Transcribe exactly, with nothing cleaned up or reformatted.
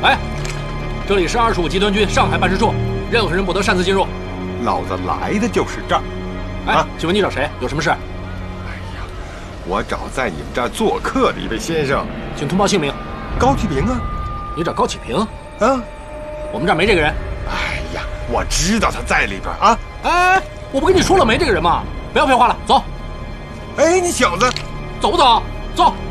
哎，这里是二十五集团军上海办事处，任何人不得擅自进入。 老子来的就是这儿。 哎，啊、请问你找谁？有什么事？哎呀，我找在你们这儿做客的一位先生， 请通报姓名。 高启平啊。 你找高启平？ 啊， 我们这儿没这个人。 哎呀，我知道他在里边啊。 哎，我不跟你说了没这个人吗？不要废话了，走。 哎，你小子， 走不走？走。